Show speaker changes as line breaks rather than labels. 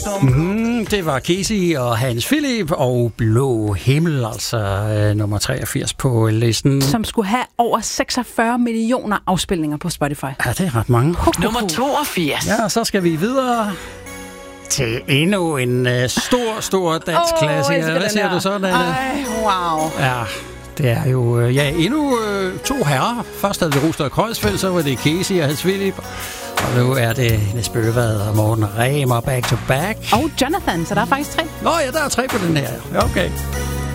Det var Casey og Hans Philip og Blå Himmel, altså nummer 83 på listen.
Som skulle have over 46 millioner afspilninger på Spotify.
Ja, det er ret mange.
Nummer 82.
Ja, så skal vi videre til endnu en stor dansk klassiker. Hvad siger du så, Nanne?
Ej, wow.
Ja, det er jo endnu to herrer. Først havde vi Rustad Kreuzfeldt, så var det Casey og Hans Philip. Og nu er det Niels Bøgevad og Morten Remer back to back.
Og Jonathan, så der er faktisk 3.
Nå ja, der er 3 på den her. Ja, okay.